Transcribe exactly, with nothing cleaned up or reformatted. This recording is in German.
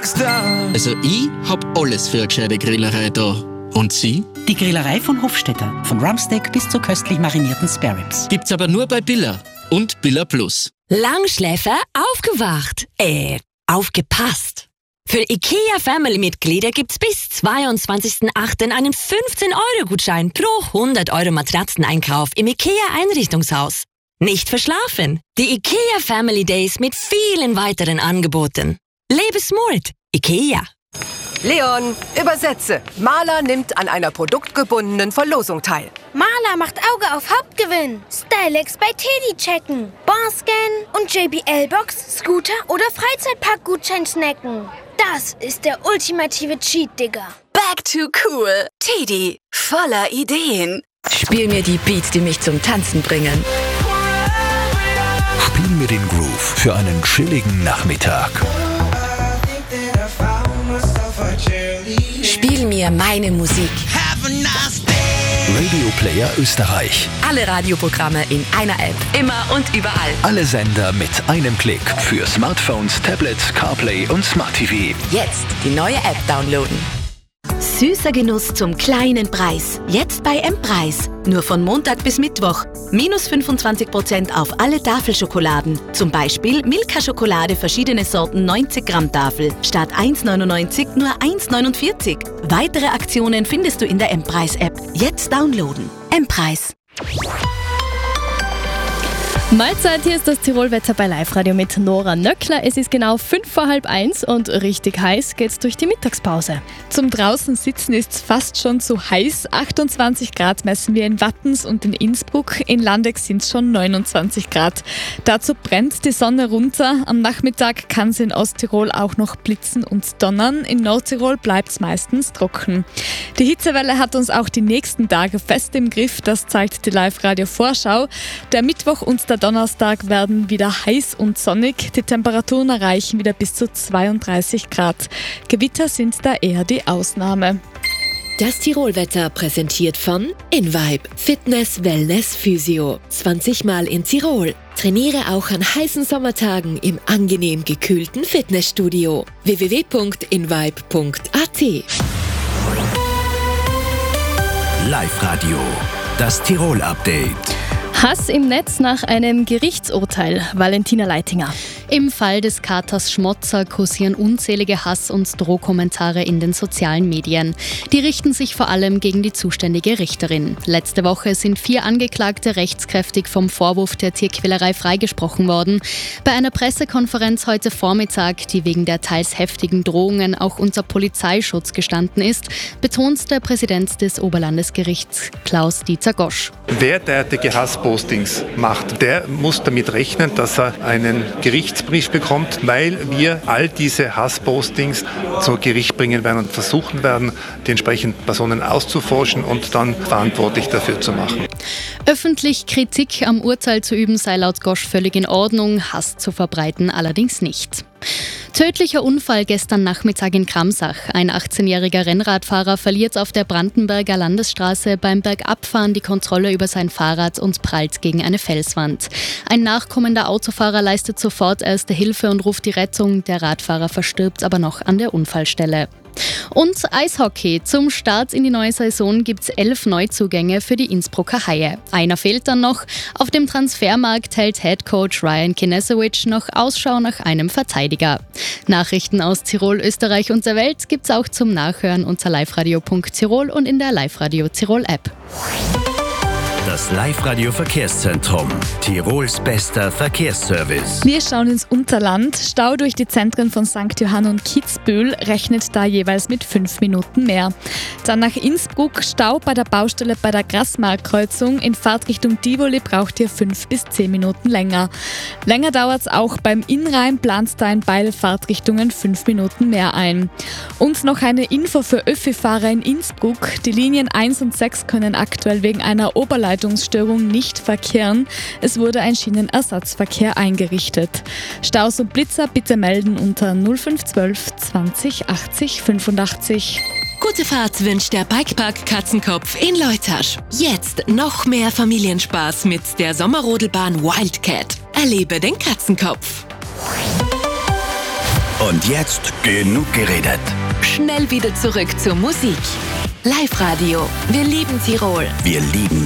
Rockstar. Also ich hab alles für eine gescheite Grillerei da. Und Sie? Die Grillerei von Hofstetter. Von Rumpsteak bis zu köstlich marinierten Spare Ribs. Gibt's aber nur bei Billa und Billa Plus. Langschläfer aufgewacht. Äh, aufgepasst. Für IKEA Family-Mitglieder gibt's bis zweiundzwanzigsten achten einen fünfzehn Euro Gutschein pro hundert Euro Matratzeneinkauf im IKEA-Einrichtungshaus. Nicht verschlafen. Die IKEA Family Days mit vielen weiteren Angeboten. Lebe smart. IKEA. Leon, übersetze. Maler nimmt an einer produktgebundenen Verlosung teil. Maler macht Auge auf Hauptgewinn. Stylex bei Teddy checken. Barscan und J B L-Box, Scooter oder Freizeitpark-Gutschein snacken. Das ist der ultimative Cheat, Digga. Back to cool. Teddy, voller Ideen. Spiel mir die Beats, die mich zum Tanzen bringen. Spiel mir den Groove für einen chilligen Nachmittag. Spiel mir meine Musik. Radio Player Österreich. Alle Radioprogramme in einer App. Immer und überall. Alle Sender mit einem Klick. Für Smartphones, Tablets, CarPlay und Smart T V. Jetzt die neue App downloaden. Süßer Genuss zum kleinen Preis. Jetzt bei M-Preis. Nur von Montag bis Mittwoch. Minus fünfundzwanzig Prozent auf alle Tafelschokoladen. Zum Beispiel Milka-Schokolade, verschiedene Sorten, neunzig Gramm Tafel. Statt eins neunundneunzig nur eins neunundvierzig. Weitere Aktionen findest du in der M-Preis-App. Jetzt downloaden. M-Preis. Mahlzeit, hier ist das Tirolwetter bei Live-Radio mit Nora Nöckler. Es ist genau fünf vor halb eins und richtig heiß geht's durch die Mittagspause. Zum draußen sitzen ist es fast schon zu heiß. achtundzwanzig Grad messen wir in Wattens und in Innsbruck. In Landeck sind es schon neunundzwanzig Grad. Dazu brennt die Sonne runter. Am Nachmittag kann es in Osttirol auch noch blitzen und donnern. In Nordtirol bleibt es meistens trocken. Die Hitzewelle hat uns auch die nächsten Tage fest im Griff. Das zeigt die Live-Radio-Vorschau. Der Mittwoch und der Donnerstag werden wieder heiß und sonnig. Die Temperaturen erreichen wieder bis zu zweiunddreißig Grad. Gewitter sind da eher die Ausnahme. Das Tirolwetter präsentiert von InVibe Fitness, Wellness, Physio. zwanzig Mal in Tirol. Trainiere auch an heißen Sommertagen im angenehm gekühlten Fitnessstudio. w w w punkt invibe punkt a t. Live-Radio. Das Tirol-Update. Hass im Netz nach einem Gerichtsurteil. Valentina Leitinger. Im Fall des Katers Schmotzer kursieren unzählige Hass- und Drohkommentare in den sozialen Medien. Die richten sich vor allem gegen die zuständige Richterin. Letzte Woche sind vier Angeklagte rechtskräftig vom Vorwurf der Tierquälerei freigesprochen worden. Bei einer Pressekonferenz heute Vormittag, die wegen der teils heftigen Drohungen auch unter Polizeischutz gestanden ist, betont der Präsident des Oberlandesgerichts Klaus-Dieter Gosch. Wer derartige Hasspostings macht, der muss damit rechnen, dass er einen Gerichtsbrief bekommt, weil wir all diese Hasspostings zu Gericht bringen werden und versuchen werden, die entsprechenden Personen auszuforschen und dann verantwortlich dafür zu machen. Öffentlich Kritik am Urteil zu üben sei laut Gosch völlig in Ordnung, Hass zu verbreiten allerdings nicht. Tödlicher Unfall gestern Nachmittag in Kramsach. Ein achtzehnjähriger Rennradfahrer verliert auf der Brandenberger Landesstraße beim Bergabfahren die Kontrolle über sein Fahrrad und prallt gegen eine Felswand. Ein nachkommender Autofahrer leistet sofort erste Hilfe und ruft die Rettung. Der Radfahrer verstirbt aber noch an der Unfallstelle. Und Eishockey. Zum Start in die neue Saison gibt es elf Neuzugänge für die Innsbrucker Haie. Einer fehlt dann noch. Auf dem Transfermarkt hält Headcoach Ryan Kinesewicz noch Ausschau nach einem Verteidiger. Nachrichten aus Tirol, Österreich und der Welt gibt's auch zum Nachhören unter liveradio punkt tirol und in der Live-Radio Tirol App. Das Live-Radio-Verkehrszentrum. Tirols bester Verkehrsservice. Wir schauen ins Unterland. Stau durch die Zentren von Sankt Johann und Kitzbühel rechnet da jeweils mit fünf Minuten mehr. Dann nach Innsbruck. Stau bei der Baustelle bei der Grasmarktkreuzung. In Fahrtrichtung Tivoli braucht ihr fünf bis zehn Minuten länger. Länger dauert es auch beim Innrhein. Plant da in beide Fahrtrichtungen fünf Minuten mehr ein. Und noch eine Info für Öffi-Fahrer in Innsbruck. Die Linien eins und sechs können aktuell wegen einer Oberleitung nicht verkehren. Es wurde ein Schienenersatzverkehr eingerichtet. Staus und Blitzer bitte melden unter null fünf zwölf zwanzig achtzig fünfundachtzig. Gute Fahrt wünscht der Bikepark Katzenkopf in Leutasch. Jetzt noch mehr Familienspaß mit der Sommerrodelbahn Wildcat. Erlebe den Katzenkopf. Und jetzt genug geredet. Schnell wieder zurück zur Musik. Live-Radio. Wir lieben Tirol. Wir lieben